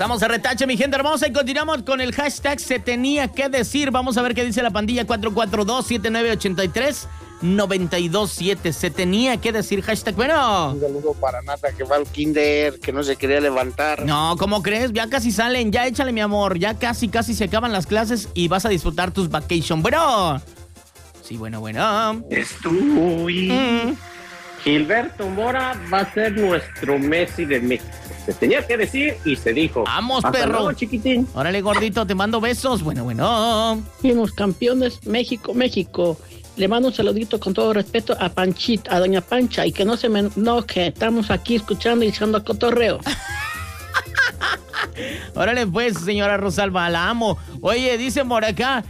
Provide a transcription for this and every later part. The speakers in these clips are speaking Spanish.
Vamos a retache, mi gente hermosa, y continuamos con el hashtag Se Tenía Que Decir. Vamos a ver qué dice la pandilla 442-7983-927. Se tenía que decir, hashtag, bueno. Un saludo para Nata, que va al kinder, que no se quería levantar. No, ¿cómo crees? Ya casi salen, ya échale, mi amor. Ya casi se acaban las clases y vas a disfrutar tus vacation. Bueno. Sí, bueno. Estoy. Gilberto Mora va a ser nuestro Messi de México. Se tenía que decir y se dijo. Vamos, Hasta perro. luego, chiquitín. Órale, gordito, te mando besos. Bueno. Fuimos campeones, México. Le mando un saludito con todo respeto a Panchita, a doña Pancha, y que no se me enoje. Estamos aquí escuchando y echando cotorreo. Órale, pues, señora Rosalba, la amo. Oye, dicen por acá.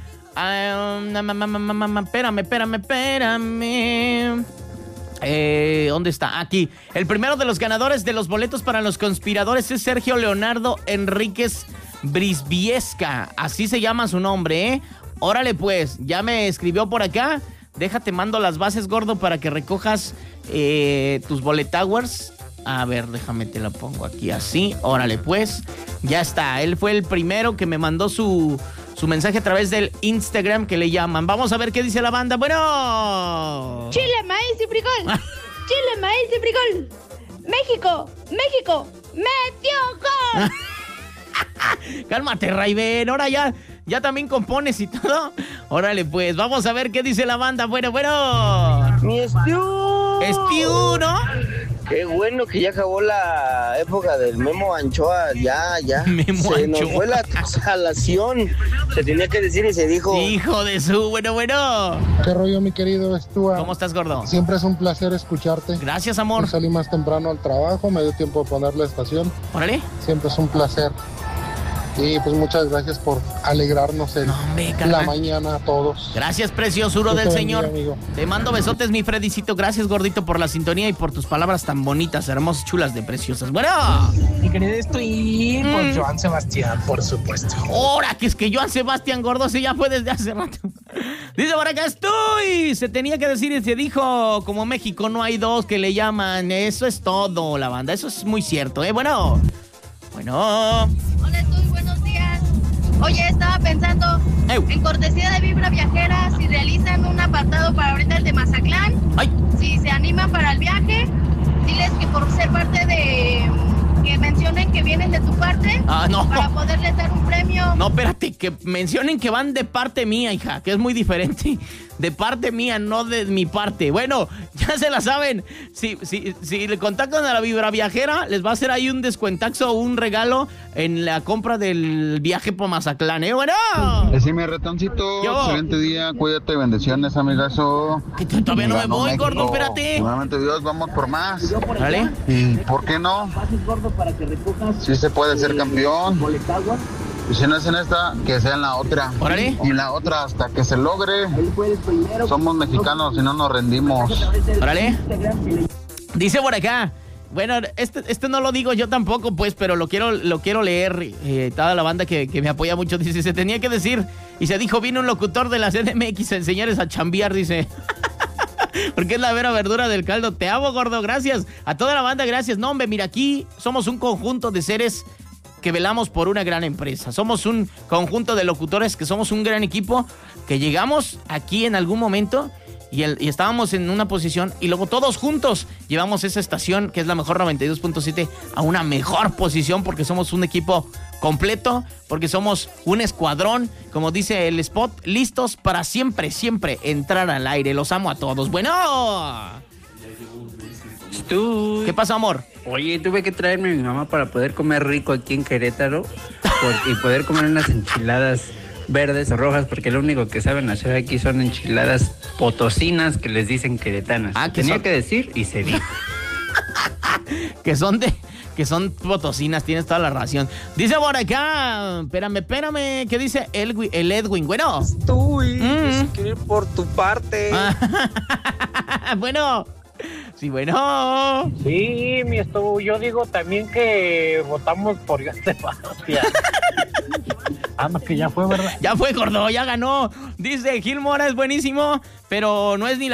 Espérame. ¿Dónde está? Aquí. El primero de los ganadores de los boletos para los conspiradores es Sergio Leonardo Enríquez Brisbiesca. Así se llama su nombre, ¿eh? Órale, pues, ya me escribió por acá. Déjate, mando las bases, gordo, para que recojas tus boletowers. A ver, déjame, te la pongo aquí así. Órale, pues, ya está. Él fue el primero que me mandó su mensaje a través del Instagram, que le llaman. Vamos a ver qué dice la banda. Bueno. Chile, maíz y frijol. Chile, maíz y frijol. México, metió gol. Cálmate, Raiben. Ahora ya también compones y todo. Órale, pues, vamos a ver qué dice la banda. Bueno. Mi Stew, ¿no? Qué bueno que ya acabó la época del Memo Anchoa, ya. Memo se Anchoa. nos fue la salación. Se tenía que decir y se dijo. Hijo de su, bueno. ¿Qué rollo, mi querido Estua? ¿Cómo estás, gordo? Siempre es un placer escucharte. Gracias, amor. Yo salí más temprano al trabajo, me dio tiempo de poner la estación. Órale. Siempre es un placer. Y pues muchas gracias por alegrarnos la mañana a todos. Gracias, preciosuro del Señor. Amigo. Te mando besotes, mi Fredicito. Gracias, gordito, por la sintonía y por tus palabras tan bonitas, hermosas, chulas, de preciosas. Bueno. Mi querido Estoy, por Joan Sebastián, por supuesto. Ahora que es que Joan Sebastián, gordo, sí ya fue desde hace rato. Dice por acá, estoy. Se tenía que decir y se dijo, como México no hay dos que le llaman. Eso es todo, la banda. Eso es muy cierto, ¿eh? Bueno. Hola, Estoy, buenos días. Oye, estaba pensando, en cortesía de Vibra Viajera, si realizan un apartado para ahorita el de Mazatlán, si se animan para el viaje, diles que por ser parte de... que mencionen que vienen de tu parte, no, para poderles dar un premio. No, espérate, que mencionen que van de parte mía, hija, que es muy diferente. De parte mía, no de mi parte. Bueno, ya se la saben. Si le contactan a la Vibra Viajera, les va a hacer ahí un descuentaxo o un regalo en la compra del viaje por Mazatlán, ¿eh? Bueno. Decime, ratoncito, excelente día, cuídate, bendiciones, amigazo. Que todavía no me voy, México. gordo, espérate. Nuevamente, Dios, vamos por más. ¿Vale? ¿Y por qué no? Sí se puede ser campeón. Y si no es en esta, que sea en la otra. Órale. Y en la otra hasta que se logre. Somos mexicanos y no nos rendimos. Órale. Dice por acá. Bueno, este no lo digo yo tampoco, pues, pero lo quiero leer. Toda la banda que me apoya mucho dice, se tenía que decir. Y se dijo, vino un locutor de la CDMX a enseñarles a chambear, dice. Porque es la vera verdura del caldo. Te amo, gordo, gracias. A toda la banda, gracias. No, hombre, mira, aquí somos un conjunto de seres que velamos por una gran empresa. Somos un conjunto de locutores que somos un gran equipo, que llegamos aquí en algún momento y estábamos en una posición y luego todos juntos llevamos esa estación, que es la mejor 92.7, a una mejor posición, porque somos un equipo completo, porque somos un escuadrón, como dice el spot, listos para siempre entrar al aire. Los amo a todos. Bueno. ¿Qué pasa, amor? Oye, tuve que traerme a mi mamá para poder comer rico aquí en Querétaro y poder comer unas enchiladas verdes o rojas, porque lo único que saben hacer aquí son enchiladas potosinas, que les dicen queretanas. Tenía que decir y se dijo. que son potosinas, tienes toda la ración. Dice por acá, espérame, ¿qué dice el Edwin? Bueno. Estoy, si quiero ir por tu parte. Bueno. Sí, bueno. Sí, mi estuvo. Yo digo también que votamos por Joan Sebastián. No, que ya fue, ¿verdad? Ya fue, gordo, ya ganó. Dice Gil Mora, es buenísimo, pero no es ni la